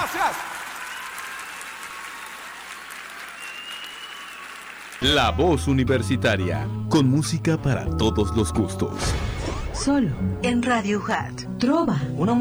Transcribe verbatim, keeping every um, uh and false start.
Gracias. La Voz Universitaria, con música para todos los gustos. Solo en Radio Hat. Trova. Una